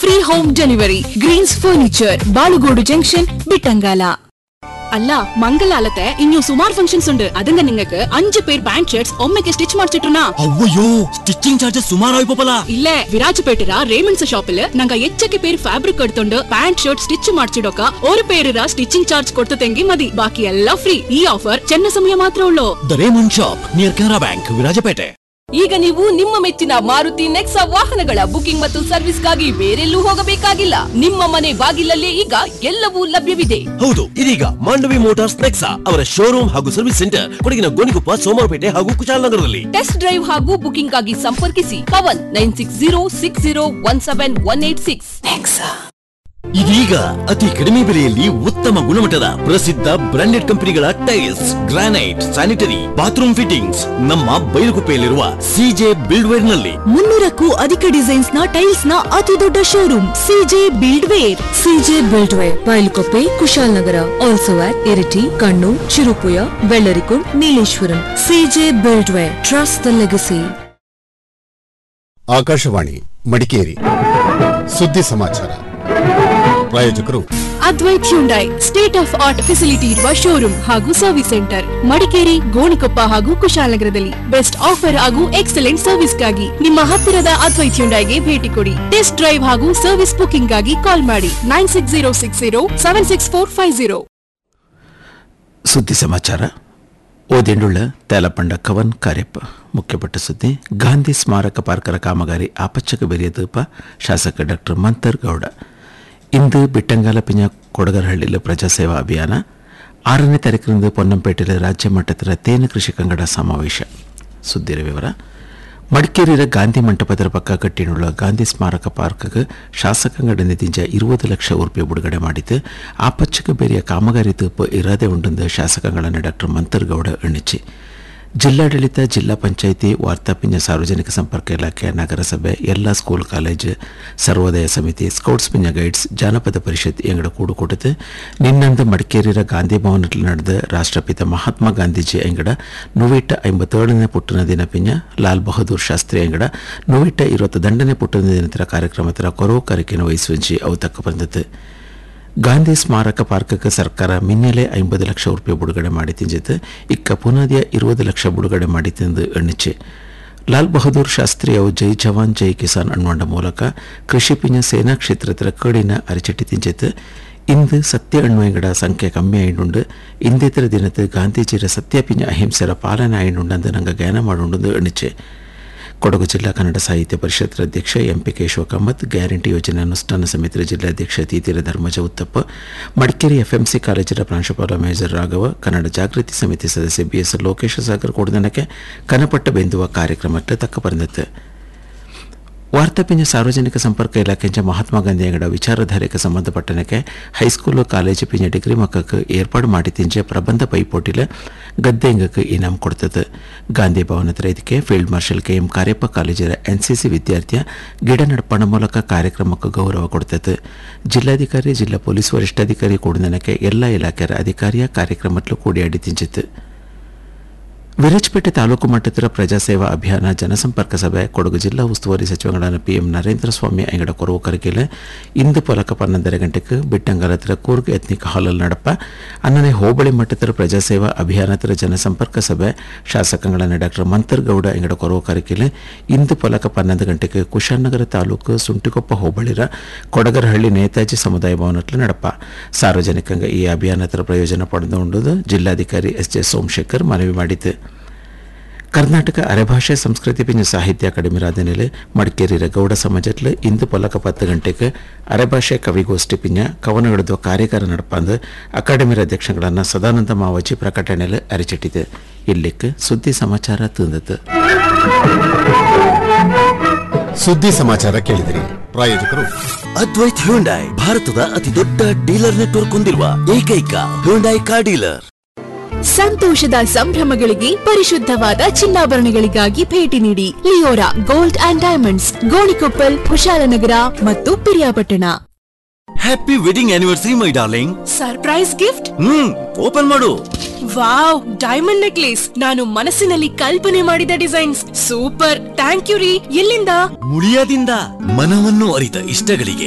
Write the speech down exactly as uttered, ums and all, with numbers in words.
Free home delivery. Green's furniture, ബാലുഗോട് junction, ബിട്ടങ്കാല. അല്ല മംഗലാലത്തെ ഇനിയും സുമാർ functions ഉണ്ട്. അതങ്ങ നിങ്ങൾക്ക് അഞ്ച് പേർ pant shirts ഒമ്മയ്ക്ക് stitch ಮಾಡಿಸಿಟ್ರುನಾ? ಅವ್ವಯ್ಯೋ, stitching charges ಸುಮಾರು ಆಯ್ಪೋಪಲ. ಇಲ್ಲೇ ವಿರಾಜಪೇಟೆರ ರೇಮಂಡ್ಸ್ ಶಾಪಿಲ್ ನಂಗ ಹೆಚ್ಚಕ್ಕೆ peer fabric ಎಡ್ತೊಂಡು pant shirt stitch ಮಾಡಿಸಿಡೋಕ ഒരു പേരിರ ಸ್ಟಿಚಿಂಗ್ ಚಾರ್ಜ್ ಕೊಡ್ತತೆಂಗಿ ಮದಿ. ಬಾಕಿ ಎಲ್ಲ ಫ್ರೀ. ಈ ಆಫರ್ ಚೆನ್ನ ಸಮಯ ಮಾತ್ರ ಉಳ್ಳೋ. The Raymond shop near Canara bank, Virajpet. ಈಗ ನೀವು ನಿಮ್ಮ ಮೆಚ್ಚಿನ ಮಾರುತಿ ನೆಕ್ಸಾ ವಾಹನಗಳ ಬುಕಿಂಗ್ ಮತ್ತು ಸರ್ವಿಸ್ಗಾಗಿ ಬೇರೆಲ್ಲೂ ಹೋಗಬೇಕಾಗಿಲ್ಲ. ನಿಮ್ಮ ಮನೆ ಬಾಗಿಲಲ್ಲೇ ಈಗ ಎಲ್ಲವೂ ಲಭ್ಯವಿದೆ. ಹೌದು, ಇದೀಗ ಮಾಂಡವಿ ಮೋಟಾರ್ಸ್ ನೆಕ್ಸಾ ಅವರ ಶೋರೂಮ್ ಹಾಗೂ ಸರ್ವಿಸ್ ಸೆಂಟರ್ ಕೊಡಗಿನ ಗೋಣಿಕೊಪ್ಪ, ಸೋಮವಾರಪೇಟೆ ಹಾಗೂ ಕುಶಾಲನಗರದಲ್ಲಿ. ಟೆಸ್ಟ್ ಡ್ರೈವ್ ಹಾಗೂ ಬುಕಿಂಗ್ ಆಗಿ ಸಂಪರ್ಕಿಸಿ Pavan nine six zero six zero one seven one eight six. Nexa ಇದೀಗ ಅತಿ ಕಡಿಮೆ ಬೆಲೆಯಲ್ಲಿ ಉತ್ತಮ ಗುಣಮಟ್ಟದ ಪ್ರಸಿದ್ಧ ಬ್ರಾಂಡೆಡ್ ಕಂಪನಿಗಳ tiles, granite, sanitary, bathroom fittings ನಮ್ಮ ಬೈಲುಗುಪ್ಪೆಯಲ್ಲಿರುವ ಸಿಜೆ ಬಿಲ್ಡ್ವೇರ್ ನಲ್ಲಿ. ಮುನ್ನೂರಕ್ಕೂ ಅಧಿಕ ಡಿಸೈನ್ಸ್ ನ ಟೈಲ್ಸ್ ನ ಅತಿ ದೊಡ್ಡ showroom CJ ಬಿಲ್ಡ್ವೇರ್. CJ ಬಿಲ್ಡ್ವೇರ್, ಬೈಲುಗುಪ್ಪೆ, Kushalnagar. Also at Iritty, Kannur, Cherupuzha, Vellarikundu, Nileshwaram. CJ ಬಿಲ್ಡ್ವೇರ್, trust the legacy. Akashvani Madikeri ಸುದ್ದಿ ಸಮಾಚಾರ. ಪ್ರಾಯೋಜಕರು Advait Hyundai, state of art facility ಇರುವ ಶೋರೂಮ್ ಹಾಗೂ ಸರ್ವಿಸ್ ಸೆಂಟರ್, ಮಡಿಕೇರಿ, ಗೋಣಿಕೊಪ್ಪ ಹಾಗೂ ಕುಶಾಲನಗರದಲ್ಲಿ. ಬೆಸ್ಟ್ ಆಫರ್ ಹಾಗೂ ಎಕ್ಸಲೆಂಟ್ ಸರ್ವಿಸ್ಗಾಗಿ ನಿಮ್ಮ ಹತ್ತಿರದ ಅದ್ವೈತ್ ಹ್ಯುಂಡೈಗೆ ಭೇಟಿ ಕೊಡಿ. ಟೆಸ್ಟ್ ಡ್ರೈವ್ ಹಾಗೂ ಸರ್ವಿಸ್ ಬುಕಿಂಗ್ ಗಾಗಿ ಕಾಲ್ ಮಾಡಿ nine six zero six zero seven six four five zero. ಸುದ್ದಿ ಸಮಾಚಾರ ಓದಿಂಡುಳ್ಳ ತೇಲಪಂಡ ಕವನ್ ಕಾರ್ಯಪ್ಪ. ಮುಖ್ಯಪಟ್ಟ ಸುದ್ದಿ: ಗಾಂಧಿ ಸ್ಮಾರಕ ಪಾರ್ಕರ ಕಾಮಗಾರಿ ಆಪಚ್ಚಕ ಬೆರೆಯ ದೀಪ. ಶಾಸಕ ಡಾಕ್ಟರ್ ಮಂತರ್ ಗೌಡ. ಇಂದು ಬಿಟ್ಟಂಗಾಲ ಪಿಂಜ ಕೊಡಗರಹಳ್ಳಿಲ ಪ್ರಜಾಸೇವಾ ಅಭಿಯಾನ. ಆರನೇ ತಾರೀಕಿನಿಂದ ಪೊನ್ನಂಪೇಟೆಯಲ್ಲಿ ರಾಜ್ಯ ಮಟ್ಟದ ತೇನು ಕೃಷಿ ಕಂಗಡ ಸಮಾವೇಶ. ಸುದ್ದಿರ ವಿವರ: ಮಡಿಕೇರಿಯ ಗಾಂಧಿ ಮಂಟಪದ ಪಕ್ಕ ಕಟ್ಟಿನುಳ್ಳ ಗಾಂಧಿ ಸ್ಮಾರಕ ಪಾರ್ಕ್ಗೆ ಶಾಸಕಾಂಗಡ ನಿಧಿಂಜ ಇರುವುದು ಲಕ್ಷ ರೂಪಾಯಿ ಬಿಡುಗಡೆ ಮಾಡಿದ್ದು ಆಪಚ್ಚಕ ಬೇರೆಯ ಕಾಮಗಾರಿ ತೀರ್ಪು ಇರದೆ ಉಂಟೆಂದು ಶಾಸಕಾಂಗಡ ಡಾಕ್ಟರ್ ಮಂತರ್ ಗೌಡ ಎಣ್ಣಿಸಿ. ಜಿಲ್ಲಾಡಳಿತ, ಜಿಲ್ಲಾ ಪಂಚಾಯಿತಿ, ವಾರ್ತಾ ಪಿಂಜ ಸಾರ್ವಜನಿಕ ಸಂಪರ್ಕ ಇಲಾಖೆ, ನಗರಸಭೆ, ಎಲ್ಲ ಸ್ಕೂಲ್ ಕಾಲೇಜು, ಸರ್ವೋದಯ ಸಮಿತಿ, ಸ್ಕೌಟ್ಸ್ ಪಿಂಜ ಗೈಡ್ಸ್, ಜಾನಪದ ಪರಿಷತ್ ಎಂಗಡ ಕೂಡುಕೊಡುತ್ತೆ ನಿನ್ನಂದು ಮಡಿಕೇರಿಯ ಗಾಂಧಿ ಭವನದಲ್ಲಿ ನಡೆದ ರಾಷ್ಟ್ರಪಿತ ಮಹಾತ್ಮ ಗಾಂಧೀಜಿ ಎಂಗಡ ನೂವಿಟ್ಟ ಐಂಬತ್ತೇಳನೇ ಪುಟ್ಟನ ದಿನ ಪಿಂಜ ಲಾಲ್ ಬಹದ್ದೂರ್ ಶಾಸ್ತ್ರಿ ಎಂಗಡ ನೂವಿಟ್ಟ ಇರುವತ್ತು ದಂಡನೆ ಪುಟ್ಟನ ದಿನತರ ಕಾರ್ಯಕ್ರಮದ ಕೊರವು ಕರಿಕೆಯನ್ನು ವಹಿಸುವಂಚಿ ಅವು ತಕ್ಕ ಬಂದದ್ದು. ಗಾಂಧಿ ಸ್ಮಾರಕ ಪಾರ್ಕಕ್ಕೆ ಸರ್ಕಾರ ಮಿನ್ನೆಲೆ ಐಂಬತ್ತು ಲಕ್ಷ ರೂಪಾಯಿ ಬಿಡುಗಡೆ ಮಾಡಿ ತಿಂಜಿದ್ದು ಇಕ್ಕ ಪುನಾದಿಯ ಇರುವುದು ಲಕ್ಷ ಬಿಡುಗಡೆ ಮಾಡಿ ತಿಂದು ಎಣ್ಣಿಚೆ. ಲಾಲ್ ಬಹದ್ದೂರ್ ಶಾಸ್ತ್ರಿ ಅವು ಜೈ ಜವಾನ್ ಜೈ ಕಿಸಾನ್ ಅನ್ನುವಂಡ ಮೂಲಕ ಕೃಷಿ ಪಿಂಜ ಸೇನಾ ಕ್ಷೇತ್ರದ ಕಡಿನ ಅರಿಚಟ್ಟಿ ತಿಂಜಿದ್ದು ಇಂದು ಸತ್ಯ ಅಣ್ಣುವೆಂಗಡ ಸಂಖ್ಯೆ ಕಮ್ಮಿ ಆಯ್ದುಂಡು ಇಂದೇತರ ದಿನದ ಗಾಂಧೀಜಿಯ ಸತ್ಯ ಪಿಂಜ ಅಹಿಂಸೆರ ಪಾಲನೆ ಆಯ್ದುಂಡು ನಂಗೆ ಜ್ಞಾನ ಮಾಡುಂಡು ಎಣ್ಣಿಚೆ. ಕೊಡಗು ಜಿಲ್ಲಾ ಕನ್ನಡ ಸಾಹಿತ್ಯ ಪರಿಷತ್ ಅಧ್ಯಕ್ಷ ಎಂಪಿ ಕೇಶವ ಕಾಮತ್, ಗ್ಯಾರಂಟಿ ಯೋಜನೆ ಅನುಷ್ಠಾನ ಸಮಿತಿಯ ಜಿಲ್ಲಾಧ್ಯಕ್ಷ ತೀತಿರ ಧರ್ಮಜ ಉತ್ತಪ್ಪ, ಮಡಿಕೇರಿ ಎಫ್ಎಂಸಿ ಕಾಲೇಜಿನ ಪ್ರಾಂಶುಪಾಲ ಮೇಜರ್ ರಾಘವ, ಕನ್ನಡ ಜಾಗೃತಿ ಸಮಿತಿ ಸದಸ್ಯ ಬಿಎಸ್ ಲೋಕೇಶ ಸಾಗರ್ ಕೊಡದನಕ್ಕೆ ಕನಪಟ್ಟ ಬೆಂದುವ ಕಾರ್ಯಕ್ರಮಕ್ಕೆ ತಕ್ಕ ಬಂದಿತ್ತು. ವಾರ್ತಾ ಪಿಂಜ ಸಾರ್ವಜನಿಕ ಸಂಪರ್ಕ ಇಲಾಖೆಂಚ ಮಹಾತ್ಮ ಗಾಂಧಿ ಅಂಗಡ ವಿಚಾರಧಾರೆಗೆ ಸಂಬಂಧಪಟ್ಟನಕ್ಕೆ ಹೈಸ್ಕೂಲು, ಕಾಲೇಜು ಪಿಂಜ ಡಿಗ್ರಿ ಮಕ್ಕಕ್ಕೆ ಏರ್ಪಾಡು ಮಾಡಿ ತಿಂಜ ಪ್ರಬಂಧ ಪೈಪೋಟಿಲ ಗದ್ದೆಂಗಕ್ಕೆ ಇನಾಮ್ ಕೊಡ್ತದೆ. ಗಾಂಧಿ ಭವನದ ಇದಕ್ಕೆ field marshal K M Cariappa ಕಾಲೇಜಿನ ಎನ್ಸಿಸಿ ವಿದ್ಯಾರ್ಥಿಯ ಗಿಡ ನಡಪಣ ಮೂಲಕ ಕಾರ್ಯಕ್ರಮಕ್ಕೆ ಗೌರವ ಕೊಡ್ತದೆ. ಜಿಲ್ಲಾಧಿಕಾರಿ, ಜಿಲ್ಲಾ ಪೊಲೀಸ್ ವರಿಷ್ಠಾಧಿಕಾರಿ ಕೂಡದನಕ್ಕೆ ಎಲ್ಲ ಇಲಾಖೆಯ ಅಧಿಕಾರಿಯ ಕಾರ್ಯಕ್ರಮದಲ್ಲೂ ಕೂಡಿಯಾಡಿ ತಿಂಜಿತ್ತು. ವಿರಾಜಪೇಟೆ ತಾಲೂಕು ಮಟ್ಟದ ಪ್ರಜಾಸೇವಾ ಅಭಿಯಾನ ಜನಸಂಪರ್ಕ ಸಭೆ ಕೊಡಗು ಜಿಲ್ಲಾ ಉಸ್ತುವಾರಿ ಸಚಿವಗಳಾದ ಪಿಎಂ ನರೇಂದ್ರ ಸ್ವಾಮಿ ಅಂಗಡ ಕೊರವು ಕರಿಕೆಲೆ ಇಂದು ಪೊಲಕ ಪನ್ನೊಂದರ ಗಂಟೆಗೆ ಬಿಟ್ಟಂಗಾಲತ್ರ ಕೂರ್ಗ್ ಎತ್ನಿಕ್ ಹಾಲಲ್ಲಿ ನಡಪ. ಅನ್ನನೆ ಹೋಬಳಿ ಮಟ್ಟದ ಪ್ರಜಾಸೇವಾ ಅಭಿಯಾನದ ಜನಸಂಪರ್ಕ ಸಭೆ ಶಾಸಕಗಳಾದ ಡಾಕ್ಟರ್ ಮಂತರ್ ಗೌಡ ಅಂಗಡ ಕೊರವು ಕರಿಕೆಲೆ ಇಂದು ಪೊಲಕ ಪನ್ನೊಂದು ಗಂಟೆಗೆ ಕುಶಾಲನಗರ ತಾಲೂಕು ಸುಂಟಿಕೊಪ್ಪ ಹೋಬಳಿರ ಕೊಡಗರಹಳ್ಳಿ ನೇತಾಜಿ ಸಮುದಾಯ ಭವನದಲ್ಲಿ ನಡಪ. ಸಾರ್ವಜನಿಕಂಗ ಈ ಅಭಿಯಾನದ ಪ್ರಯೋಜನ ಪಡೆದುಕೊಂಡು ಜಿಲ್ಲಾಧಿಕಾರಿ ಎಸ್ ಜೆ ಸೋಮಶೇಖರ್ ಮನವಿ ಮಾಡಿತು. ಕರ್ನಾಟಕ ಅರೆಭಾಷೆ ಸಂಸ್ಕೃತಿ ಪಿಂಜ ಸಾಹಿತ್ಯ ಅಕಾಡೆಮಿ ರಾಧನೆಲೆ ಮಡಿಕೇರಿಯ ಗೌಡ ಸಮಾಜದಲ್ಲಿ ಇಂದು ಪೊಲಕ ಪತ್ತು ಗಂಟೆಗೆ ಅರೆಭಾಷೆ ಕವಿಗೋಷ್ಠಿ ಪಿಂಜ ಕವನಗಡದ ಕಾರ್ಯಕಾರ ನಡಪಂದು ಅಕಾಡೆಮಿ ಅಧ್ಯಕ್ಷಗಳನ್ನ ಸದಾನಂದ ಮಾವಜಿ ಪ್ರಕಟಣೆಯಲ್ಲಿ ಅರಿಚಿಟ್ಟಿದೆ. ಇಲ್ಲಿಕ್ಕೆ ಸುದ್ದಿ ಸಮಾಚಾರ ತಂದದ್ದು. ಸುದ್ದಿ ಸಮಾಚಾರ ಕೇಳಿದಿರಿ. ಪ್ರಾಯೋಜಕರು ಅದ್ವೈತ್ ಹ್ಯುಂಡೈ, ಭಾರತದ ಅತಿ ದೊಡ್ಡ ಡೀಲರ್ ನೆಟ್ವರ್ಕ್ ಹೊಂದಿರುವ ಏಕೈಕ ಹ್ಯುಂಡೈ ಕಾರ್ ಡೀಲರ್. ಸಂತೋಷದ ಸಂಭ್ರಮಗಳಿಗೆ ಪರಿಶುದ್ಧವಾದ ಚಿನ್ನಾಭರಣಗಳಿಗಾಗಿ ಭೇಟಿ ನೀಡಿ Leora gold and diamonds, Gonikoppal, Kushalnagar ಮತ್ತು Piriyapatna. Happy wedding anniversary my darling. Surprise gift. Hmm open ಮಾಡು. Wow, diamond necklace. ನಾನು ಮನಸ್ಸಿನಲ್ಲಿ ಕಲ್ಪನೆ ಮಾಡಿದ ಡಿಸೈನ್ಸ್. ಸೂಪರ್, ಥ್ಯಾಂಕ್ ಯು ರೀ. ಎಲ್ಲಿಂದ? ಮುಳಿಯಾದಿಂದ. ಮನವನ್ನು ಅರಿತ ಇಷ್ಟಗಳಿಗೆ